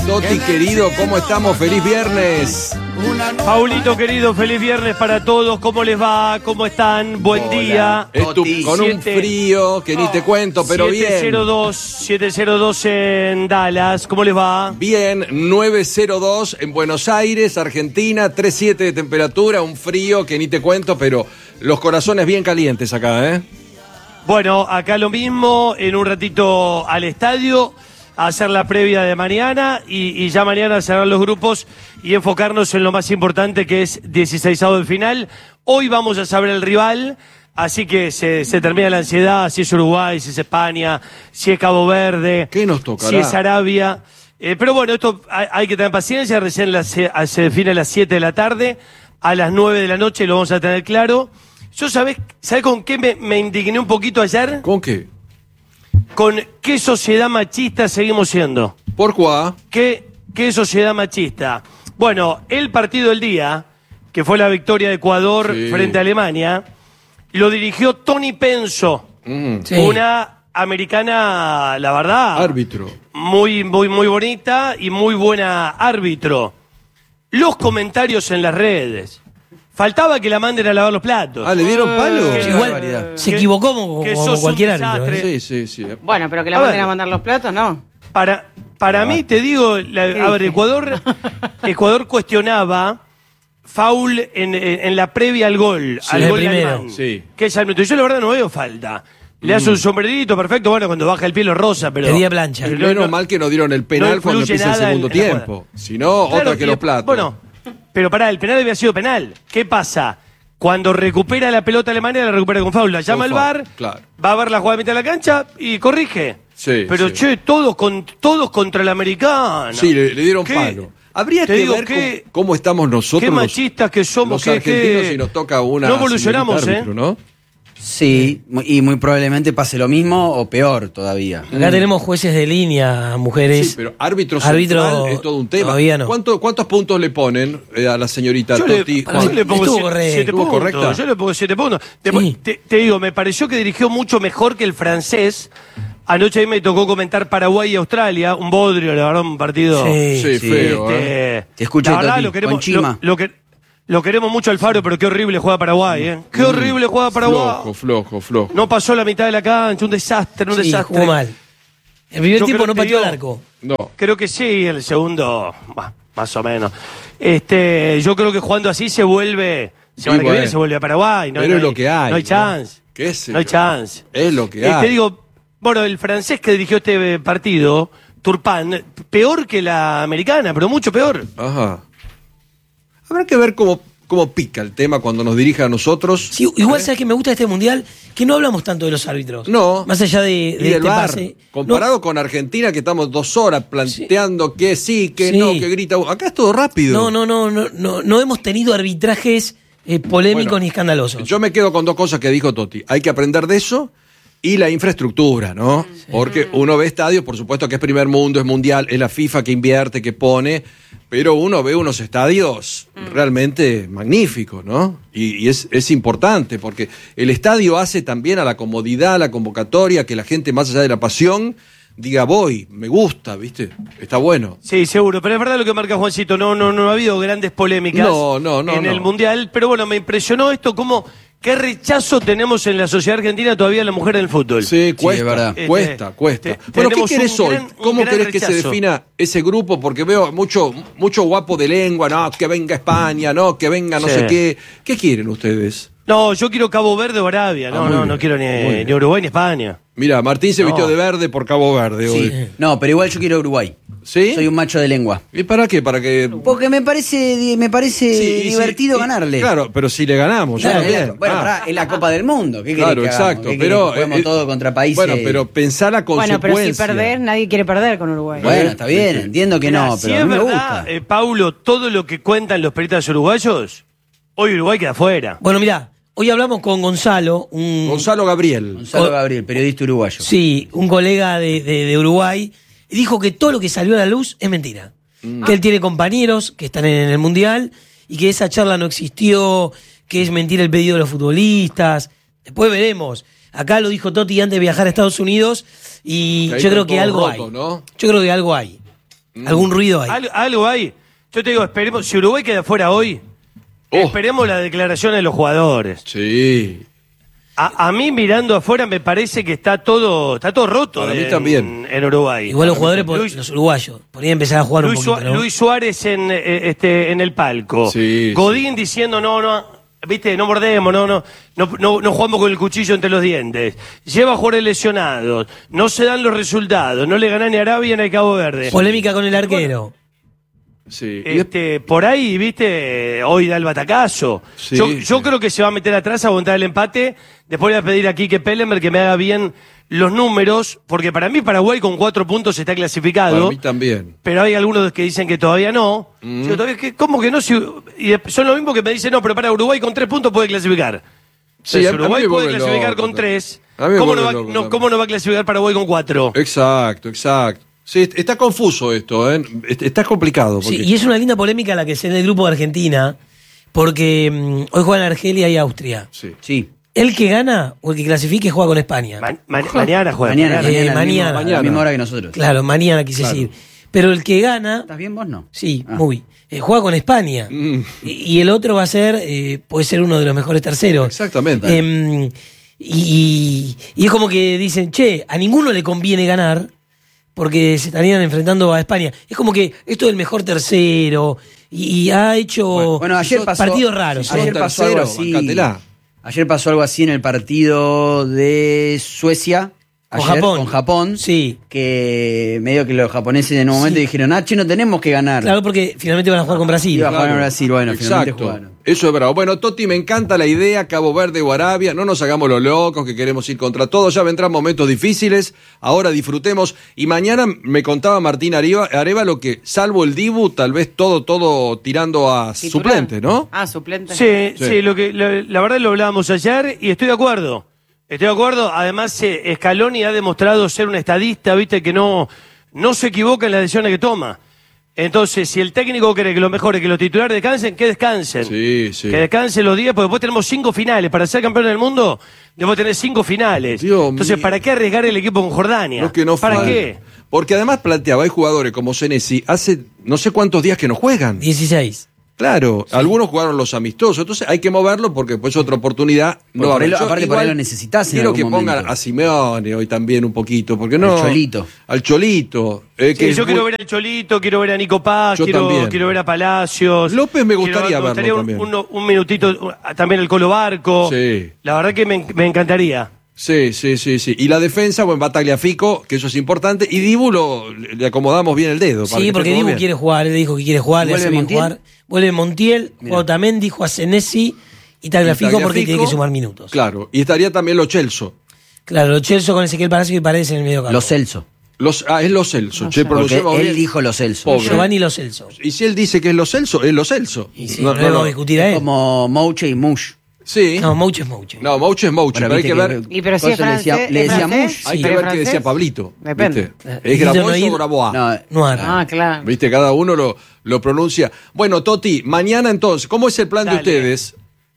Toti, querido, ¿cómo estamos? ¡Feliz viernes! Paulito, querido, feliz viernes para todos. ¿Cómo les va? ¿Cómo están? Buen día. Con un frío que ni te cuento, pero bien. 702 en Dallas. ¿Cómo les va? Bien, 902 en Buenos Aires, Argentina, 37 de temperatura, un frío que ni te cuento, pero los corazones bien calientes acá, ¿eh? Bueno, acá lo mismo, en un ratito al estadio, a hacer la previa de mañana y ya mañana cerrar los grupos y enfocarnos en lo más importante que es 16avo de final. Hoy vamos a saber el rival, así que se termina la ansiedad, si es Uruguay, si es España, si es Cabo Verde, ¿qué nos tocará? Si es Arabia. Pero bueno, esto hay que tener paciencia, recién se define a las 7 de la tarde, a las 9 de la noche lo vamos a tener claro. Yo, ¿sabés con qué me indigné un poquito ayer? ¿Con qué? Con qué sociedad machista seguimos siendo. ¿Por cuá? ¿Qué sociedad machista? Bueno, el partido del día, que fue la victoria de Ecuador frente a Alemania, lo dirigió Tony Penso, una americana, la verdad, árbitro. Muy bonita y muy buena árbitro. Los comentarios en las redes. Faltaba que la manden a lavar los platos. ¿Le dieron palo? Igual se equivocó como cualquier árbitro. Sí. Bueno, pero que la manden a mandar los platos, no. Para mí, te digo, a ver, Ecuador cuestionaba foul en la previa al gol alemán. Sí. Que es al minuto. Yo la verdad no veo falta. Le hace un sombrerito, perfecto, bueno, cuando baja el pie lo rosa, pero... Pedía plancha. Menos mal que no dieron el penal cuando empieza el segundo tiempo. Si no, otra que los platos. Bueno, pero pará, el penal había sido penal. ¿Qué pasa? Cuando recupera la pelota Alemania, la recupera con foul. La llama al VAR, va a ver la jugada de mitad de la cancha y corrige. Sí, pero sí. todos contra el americano. Sí, le dieron palo. Habría que ver cómo estamos nosotros. Qué machistas que somos. Los argentinos si nos toca una... No evolucionamos, árbitro, ¿no? Sí, y muy probablemente pase lo mismo o peor todavía. Acá tenemos jueces de línea, mujeres. Sí, pero árbitro central es todo un tema. Todavía no. ¿Cuántos puntos le ponen a la señorita Toti? Yo le pongo 7 puntos. Correcta. Yo le pongo 7 puntos. Sí. Te digo, me pareció que dirigió mucho mejor que el francés. Anoche a mí me tocó comentar Paraguay y Australia, un bodrio, la verdad, un partido... Sí, feo. Te escucho, Toti, lo queremos, con Chima. Lo queremos mucho Alfaro, pero qué horrible juega Paraguay, ¿eh? Qué horrible juega Paraguay. Flojo. No pasó la mitad de la cancha, un desastre. Jugó mal. El primer tiempo no pateó el arco. No. Creo que sí, el segundo, más o menos. Yo creo que jugando así se vuelve... Semana que viene se vuelve a Paraguay. Pero es lo que hay. No hay chance. ¿Qué sé? No hay chance. Es lo que hay. Te digo, bueno, el francés que dirigió este partido, Turpin, peor que la americana, pero mucho peor. Ajá. Habrá que ver cómo pica el tema cuando nos dirija a nosotros. Sí, igual sabes que me gusta este mundial, que no hablamos tanto de los árbitros. No. Más allá de este VAR, pase. Comparado con Argentina, que estamos 2 horas planteando que sí, que no, que grita. Acá es todo rápido. No hemos tenido arbitrajes polémicos ni escandalosos. Yo me quedo con 2 cosas que dijo Toti. Hay que aprender de eso y la infraestructura, ¿no? Sí. Porque uno ve estadios, por supuesto que es primer mundo, es mundial, es la FIFA que invierte, que pone, pero uno ve unos estadios realmente magníficos, ¿no? Y es importante, porque el estadio hace también a la comodidad, a la convocatoria, que la gente, más allá de la pasión, diga, voy, me gusta, ¿viste? Está bueno. Sí, seguro, pero es verdad lo que marca Juancito, no ha habido grandes polémicas en el Mundial, pero bueno, me impresionó esto, como... ¿Qué rechazo tenemos en la sociedad argentina todavía a la mujer en el fútbol? Sí, cuesta. Bueno, ¿qué querés hoy? ¿Cómo querés que se defina ese grupo? Porque veo mucho guapo de lengua, no, que venga España, no, que venga no sé qué. ¿Qué quieren ustedes? No, yo quiero Cabo Verde o Arabia, no quiero ni Uruguay ni España. Mira, Martín se vistió de verde por Cabo Verde hoy. No, pero igual yo quiero Uruguay. ¿Sí? Soy un macho de lengua. ¿Y para qué? Porque me parece divertido ganarle. Claro, pero si le ganamos, claro, es la Copa del Mundo. ¿Qué querés que exacto. hagamos? Pero juguemos todo contra países. Bueno, pero pensá la consecuencia. Bueno, pero si perdés, nadie quiere perder con Uruguay. Bueno, está bien, entiendo que no, pero a mí me gusta. Paulo, todo lo que cuentan los periodistas uruguayos, hoy Uruguay queda afuera. Bueno, mirá. Hoy hablamos con Gonzalo, Gonzalo Gabriel, periodista uruguayo. Sí, un colega de Uruguay, y dijo que todo lo que salió a la luz es mentira. Que él tiene compañeros que están en el Mundial y que esa charla no existió, que es mentira el pedido de los futbolistas. Después veremos. Acá lo dijo Toti antes de viajar a Estados Unidos y yo creo que algo hay. ¿No? Yo creo que algo hay. Algún ruido hay. Algo hay. Yo te digo, esperemos, si Uruguay queda fuera hoy, esperemos la declaración de los jugadores. Sí. A mí mirando afuera me parece que está todo roto. Para mí también. En Uruguay. Igual los jugadores, los uruguayos, podrían empezar a jugar un poquito, ¿no? Luis Suárez en el palco. Sí, Godín diciendo no, viste, no mordemos, no jugamos con el cuchillo entre los dientes. Lleva jugadores lesionados, no se dan los resultados, no le ganan ni a Arabia ni a Cabo Verde. Polémica con el arquero. Sí. Por ahí, viste, hoy da el batacazo. Sí, yo creo que se va a meter atrás a aguantar el empate. Después voy a pedir a Quique Pellemer que me haga bien los números, porque para mí Paraguay con 4 puntos está clasificado. Para mí también. Pero hay algunos que dicen que todavía no. Digo, ¿cómo que no? Y son los mismos que me dicen, no, pero para Uruguay con 3 puntos puede clasificar. Sí, Entonces, a mí Uruguay me puede vuelve clasificar loco, con 3. a mí me ¿Cómo vuelve loco ¿Cómo no va a clasificar Paraguay con 4? Exacto. Sí, está confuso esto, ¿eh? Está complicado. Porque... Sí, y es una linda polémica la que se da en el grupo de Argentina, porque hoy juegan Argelia y Austria. Sí. El que gana o el que clasifique juega con España. Mañana juega. Mañana. A la misma hora que nosotros. Claro, mañana quise decir. Pero el que gana... ¿Estás bien vos, no? Sí, muy. Juega con España. Y el otro va a ser, puede ser uno de los mejores terceros. Exactamente. Y es como que dicen, che, a ninguno le conviene ganar porque se estarían enfrentando a España. Es como que esto es el mejor tercero y ha hecho ayer pasó, partidos raros. Ayer pasó algo así. Bancatela. Ayer pasó algo así en el partido de Suecia. Con Japón, sí. Que medio que los japoneses en un momento dijeron, che, no tenemos que ganar. Claro, porque finalmente van a jugar con Brasil. Iba a jugar con Brasil, bueno, finalmente jugaron. Eso es bravo. Bueno, Toti, me encanta la idea, Cabo Verde o Arabia, no nos hagamos los locos que queremos ir contra todos, ya vendrán momentos difíciles, ahora disfrutemos. Y mañana me contaba Martín Arévalo que, salvo el Dibu, tal vez todo tirando a suplente, ¿no? Suplente. Sí, la verdad lo hablábamos ayer y estoy de acuerdo. Además, Scaloni ha demostrado ser un estadista, viste, que no se equivoca en las decisiones que toma. Entonces, si el técnico cree que lo mejor es que los titulares descansen, que descansen. Sí. Que descansen los días, porque después tenemos 5 finales. Para ser campeón del mundo, debemos tener 5 finales. Dios Entonces, mío. ¿para qué arriesgar el equipo con Jordania? ¿Para qué? Porque además planteaba, hay jugadores como Senesi, hace no sé cuántos días que no juegan. 16. Claro, algunos jugaron los amistosos, entonces hay que moverlo porque después otra oportunidad no va a haber. Aparte por ahí lo necesitas en quiero algún que momento. pongan a Simeone hoy también un poquito, porque no. Al Cholito. Yo quiero ver al Cholito, quiero ver a Nico Paz, quiero ver a Palacios. López me gustaría verlo también. Un minutito, también el Colo Barco. Sí. La verdad que me encantaría. Sí. Y la defensa, va Tagliafico, que eso es importante, y Dibu le acomodamos bien el dedo. Sí, porque Dibu quiere jugar, él dijo que quiere jugar, le hace bien jugar. Vuelve Montiel, juega también, dijo a Senesi y Tagliafico porque tiene que sumar minutos. Claro, y estaría también Lo Celso. Claro, Lo Celso con Ezequiel Palacio y Paredes en el medio campo. Lo Celso. Es Lo Celso. Él dijo Lo Celso. Giovanni Lo Celso. Y si él dice que es Lo Celso, es Lo Celso. Y sí, no vamos a discutir a él. Como Mouche y Mush. Sí. No, Mouche es Mouche. No, Mouche es Mouche, pero hay que ver. Y pero si es francés, le decía Mush. Hay que ver qué decía Pablito. Depende. ¿Es Grabois o Grabois? No, claro. Viste, cada uno lo pronuncia. Bueno, Toti, mañana entonces, ¿cómo es el plan de ustedes?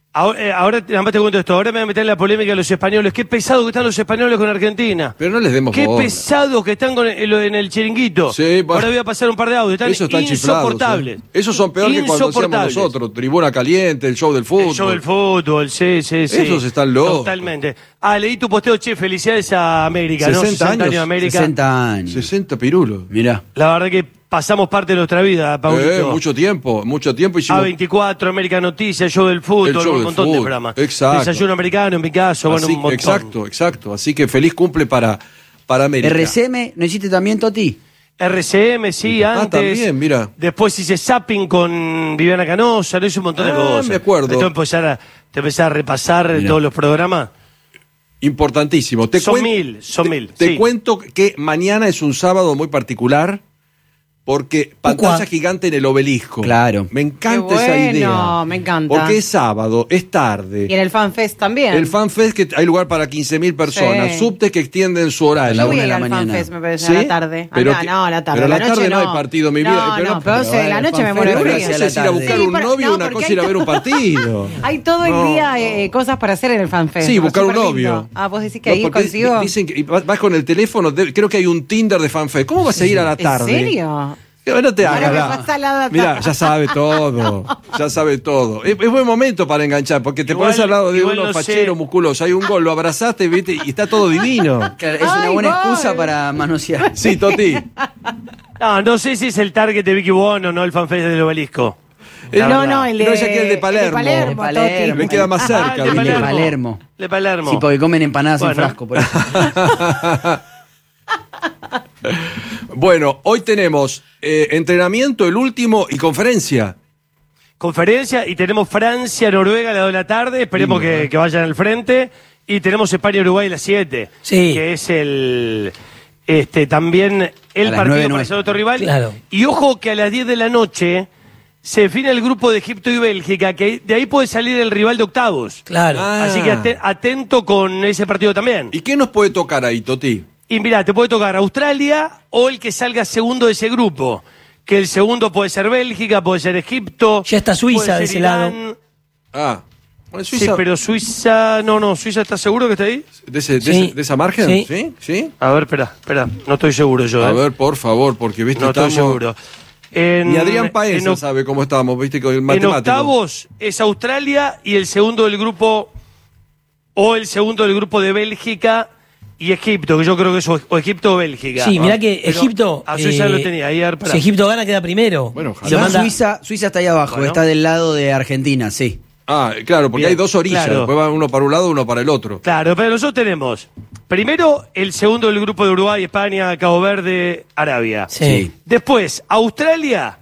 Ahora nada más te cuento esto. Ahora me voy a meter en la polémica de los españoles. Qué pesado que están los españoles con Argentina. Pero no les demos Qué bola. pesados que están en el chiringuito. Sí, bueno. Ahora voy a pasar un par de audios. Están insoportables. Esos son peor que cuando hacíamos nosotros. Tribuna Caliente, el show del fútbol. El show del fútbol, sí. Esos están locos. Totalmente. Leí tu posteo, che, felicidades a América, 60 ¿no? 60 años de América. 60 años. 60 pirulos. Mirá. La verdad que pasamos parte de nuestra vida, Paulito. Mucho tiempo. Hicimos A24, América Noticias, Show del Fútbol, un montón de programas. Exacto. Desayuno americano, en mi caso, un montón. Exacto. Así que feliz cumple para América. ¿RCM no hiciste también, Toti? RCM, sí, antes. También, mira. Después hice zapping con Viviana Canosa, no hice un montón de cosas. Me acuerdo. Te empezar a repasar todos los programas. Importantísimo. Son mil. Te cuento que mañana es un sábado muy particular. Porque pantalla gigante en el Obelisco. Claro. Me encanta esa idea. Me encanta. Porque es sábado, es tarde. Y en el FanFest también. El FanFest, que hay lugar para 15.000 personas. Sí. Subtes que extienden su horario. Yo voy a ir la al mañana. FanFest, me parece, ¿Sí? a la tarde. Pero no, a la tarde. Pero a la noche tarde no hay partido, mi vida. No, pero 12 de la noche me muero de Pero frío. eso es ir a buscar un novio y una cosa es ir a ver un partido. Hay todo el día cosas para hacer en el FanFest. Sí, buscar un Superlindo. novio. Vos decís que ahí porque consigo. Dicen que vas con el teléfono, creo que hay un Tinder de FanFest. ¿Cómo vas a ir a la tarde? ¿En serio? No te Ahora me hagas. pasa la data. Mira, ya sabe todo. Ya sabe todo. Es buen momento para enganchar, porque te Igual- pones al lado de igual uno no fachero, sé. musculoso. Hay un gol, lo abrazaste, ¿viste? Y está todo divino. Claro, es una Ay, buena gol. excusa para manosear. Sí, Toti. No sé si es el target de Vicky Bon o no el fanfest del Obelisco. La No, verdad. no, el de, No, es aquí el de Palermo. El de Palermo, De Palermo. Toti. Me queda más Ah, cerca. el de ¿viste? Palermo. Palermo. De Palermo. Sí, porque comen empanadas en Bueno. frasco, por eso. Bueno, hoy tenemos entrenamiento, el último, y conferencia. Conferencia y tenemos Francia-Noruega a las 2 de la tarde. Esperemos que vayan al frente. Y tenemos España-Uruguay a las 7. Sí. Que es también el A las partido 9 para nuestro. ese otro rival. Claro. Y ojo que a las 10 de la noche se define el grupo de Egipto y Bélgica, que de ahí puede salir el rival de octavos. Claro. Ah. Así que atento con ese partido también. ¿Y qué nos puede tocar ahí, Toti? Y mirá, te puede tocar Australia o el que salga segundo de ese grupo. Que el segundo puede ser Bélgica, puede ser Egipto. Ya está Suiza puede de ser ese lado. Irán. Ah, bueno, Sí, Suiza. pero Suiza. No, Suiza está seguro que está ahí. Sí. ¿De esa margen? Sí. ¿Sí? ¿Sí? A ver, espera. No estoy seguro yo. A ver, por favor, porque viste, no estoy estamos. seguro. Ni Adrián Paez en, sabe cómo estamos, viste, con el en matemático. octavos es Australia y el segundo del grupo. O el segundo del grupo de Bélgica y Egipto, que yo creo que es o Egipto o Bélgica. Sí, mirá que Pero Egipto. A Suiza lo tenía ahí, a ver, pará. Si Egipto gana, queda primero. Bueno, ojalá. Y lo manda- Suiza está ahí abajo, Bueno. está del lado de Argentina, sí. Ah, claro, porque Bien, hay dos orillas. claro. Después va uno para un lado, uno para el otro. Claro, pero nosotros tenemos primero el segundo del grupo de Uruguay, España, Cabo Verde, Arabia. Sí. Después, Australia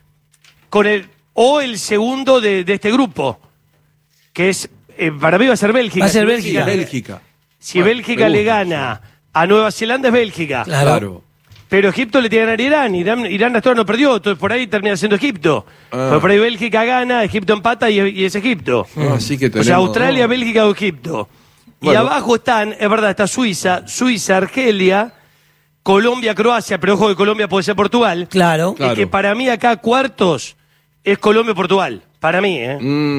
con el segundo de este grupo, que es, para mí va a ser Bélgica. Va a ser Si Bélgica. Bélgica. Si Bueno, Bélgica me le gusta, gana a Nueva Zelanda, es Bélgica. Claro. Claro. Pero Egipto le tiene que ganar a Irán. Irán hasta ahora no perdió, entonces por ahí termina siendo Egipto. Ah. Porque por ahí Bélgica gana, Egipto empata y es Egipto. Ah, así que O sea, tenemos- Australia, Bélgica o Egipto. Y Bueno. abajo están, es verdad, está Suiza, Argelia, Colombia, Croacia, pero ojo que Colombia puede ser Portugal. Claro. Claro. Y que para mí acá cuartos es Colombia, Portugal. Para mí, ¿eh?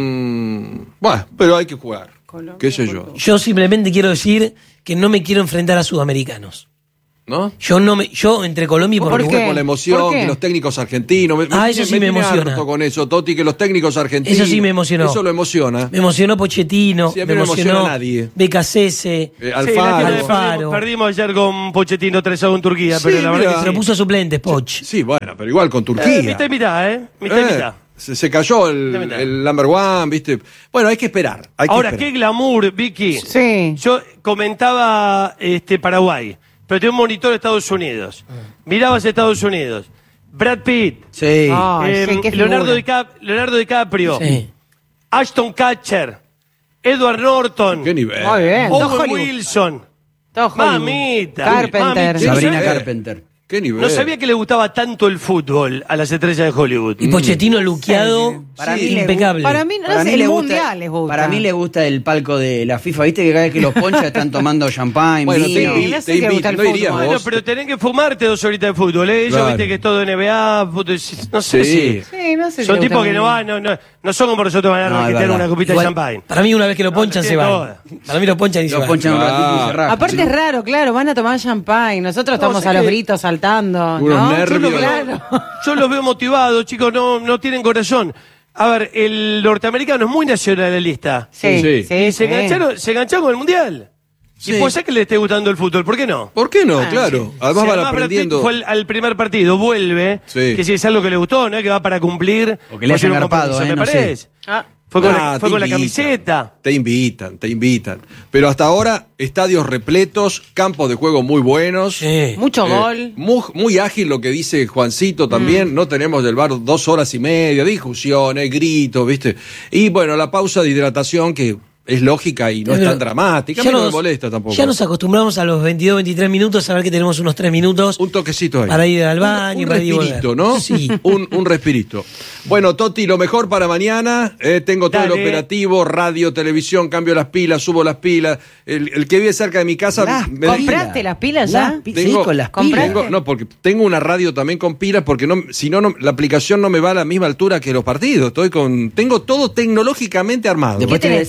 Bueno, pero hay que jugar. ¿Qué sé yo? Yo simplemente quiero decir que no me quiero enfrentar a sudamericanos. ¿No? Yo entre Colombia y ¿Por Portugal. qué? Con la emoción, ¿Por qué? que los técnicos argentinos. Eso sí me tiene emociona. harto con eso, Toti, que los técnicos argentinos. Eso sí me emocionó. Eso lo emociona. Me emocionó Pochettino, Sí, a mí me no me emociona emocionó nadie. Becasese. Alfaro. Sí, Alfaro. Perdimos ayer con Pochettino 3-1 en Turquía, Sí, pero la verdad mira. que Se lo puso suplente, Poch. Sí, bueno, pero igual con Turquía. mitad y mitad, ¿eh? Mitad y mitad. Se cayó Mitad. el number one, ¿viste? Bueno, hay que esperar. Hay que Ahora, esperar. qué glamour, Vicky. Sí. Yo comentaba Paraguay, pero tengo un monitor de Estados Unidos. Mirabas Estados Unidos. Brad Pitt, Sí. Ay, sí, qué Leonardo, figura. Leonardo DiCaprio, Sí. Ashton Kutcher, Edward Norton, ¿Qué nivel? Muy bien. todo Owen Hollywood. Wilson. Todo Hollywood. Mamita. Carpenter. Mamita. Sabrina ¿sabés? Carpenter. ¿Qué nivel? No sabía que le gustaba tanto el fútbol a las estrellas de Hollywood. Y Pochettino luqueado, Para sí, mí le impecable. Para mí, no Para sé, mí el le gusta- mundial les gusta. Para mí le gusta el palco de la FIFA, viste que cada vez que los ponchas están tomando champagne, Bueno, vino. no sé qué gusta el no irías fútbol. vos. Bueno, pero tenés que fumarte 2 horitas de fútbol, ¿eh? Ellos Claro. viste que es todo NBA, fútbol, no sé Sí. si... Sí, no sé si Son le tipos gusta que no mucho. van, no son como nosotros van a No, es raquetear verdad. una copita Igual, de champagne. para mí una vez que lo ponchan te se van. jodas. Para mí lo ponchan y se Los van. ponchan un Claro. ratito y se rajan. Aparte es raro, claro, van a tomar champagne. Nosotros estamos sé a los que- gritos saltando. Unos ¿no? nervios. Claro. Yo los veo motivados, chicos, no tienen corazón. A ver, el norteamericano es muy nacionalista. Sí, Sí. sí, Y sí. se engancharon con el mundial. Sí. Y puede ser que le esté gustando el fútbol, ¿por qué no? ¿Por qué no? Ah, Claro. Además Si van Brad Pitt aprendiendo. fue al primer partido, vuelve, Sí. que si es algo que le gustó, ¿no? Que va para cumplir. O que le hayan un garpado, compromiso, me no sé. parece. Ah, Fue con, Ah, fue te con la invitan. camiseta. Te invitan. Pero hasta ahora, estadios repletos, campos de juego muy buenos. Sí. mucho gol. Muy ágil lo que dice Juancito también. No tenemos del bar 2 horas y media, discusiones, gritos, ¿viste? Y bueno, la pausa de hidratación que es lógica y no es Pero tan dramática. A mí no me molesta tampoco. Ya nos acostumbramos a los 22, 23 minutos a ver que tenemos unos 3 minutos Un toquecito ahí. para ir al baño, Un para ir y respirito, volver. ¿no? Sí. Un respirito. Bueno, Toti, lo mejor para mañana. Tengo todo Dale. el operativo, radio, televisión, cambio las pilas, subo las pilas. El que vive cerca de mi casa Las me ¿Compraste las pilas ya? Sí, con las ¿Compraste? pilas. no, porque tengo una radio también con pilas, porque si no, la aplicación no me va a la misma altura que los partidos. Tengo todo tecnológicamente armado. Después ¿Qué te, tenés? después te voy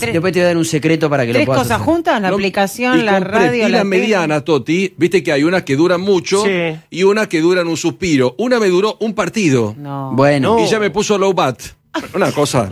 a dar un secreto para que lo Tres puedas cosas hacer. juntas, la No, aplicación, y la compré radio, la pilas tele. medianas, Toti. Viste que hay unas que duran mucho Sí. y unas que duran un suspiro. Una me duró un partido. No. Bueno, No. Y ya me puso low bat. Una cosa.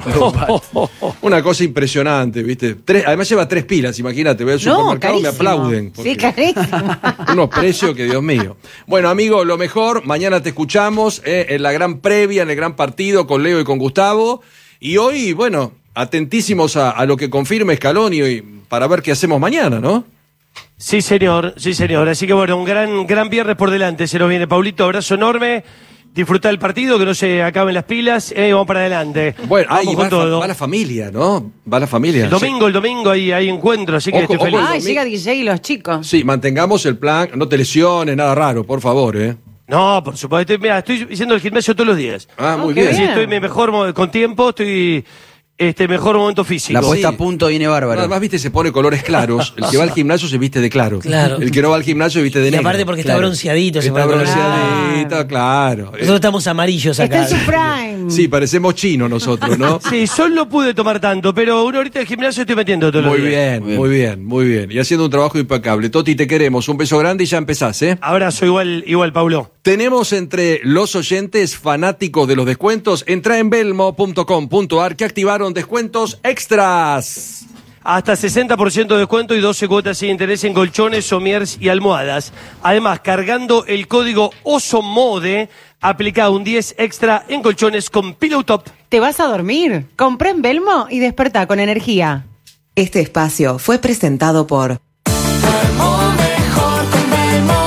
Una cosa impresionante, ¿viste? Además lleva 3 pilas, imagínate. Voy al No, supermercado y me carísimo. aplauden. Sí, porque carísimo. unos precios que, Dios mío. Bueno, amigo, lo mejor. Mañana te escuchamos en la gran previa, en el gran partido con Leo y con Gustavo. Y hoy, bueno, atentísimos a lo que confirme Scaloni y para ver qué hacemos mañana, ¿no? Sí, señor, sí, señor. Así que bueno, un gran viernes por delante. Se nos viene, Paulito. Abrazo enorme. Disfrutar el partido, que no se acaben las pilas. Vamos para adelante. Bueno, vamos ahí con todo. va la familia, ¿no? Va la familia. El domingo hay encuentro, así que Ojo, estoy feliz. ojo. Ay, llega DJ y los chicos. Sí, mantengamos el plan, no te lesiones, nada raro, por favor, ¿eh? No, por supuesto. Mira, estoy yendo al gimnasio todos los días. Ah, muy qué bien. Así bien. estoy mejor con tiempo, estoy mejor momento físico. la puesta sí. a punto viene bárbaro. Además, viste, se pone colores claros. El que va al gimnasio se viste de claro. Claro. El que no va al gimnasio se viste de Y negro. aparte porque está Claro. bronceadito. se Está pone color. bronceadito, claro. Nosotros estamos amarillos Está acá. en su prime. Sí, parecemos chinos nosotros, ¿no? Sí, sol no pude tomar tanto, pero una horita de gimnasio estoy metiendo todos los Muy días. bien, muy bien, muy bien. Y haciendo un trabajo impecable. Toti, te queremos. Un beso grande y ya empezás, ¿eh? Abrazo igual, Paulo. Tenemos entre los oyentes fanáticos de los descuentos. Entra en belmo.com.ar que activaron descuentos extras. Hasta 60% de descuento y 12 cuotas sin interés en colchones, somiers y almohadas. Además, cargando el código OSOMODE, aplica un 10 extra en colchones con Pillow Top. ¿Te vas a dormir? Compré en Belmo y despertá con energía. Este espacio fue presentado por Belmo mejor con Belmo.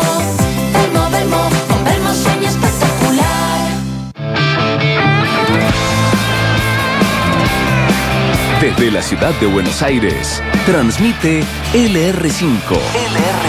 Belmo, con Belmo sueño espectacular. Desde la ciudad de Buenos Aires, transmite LR5.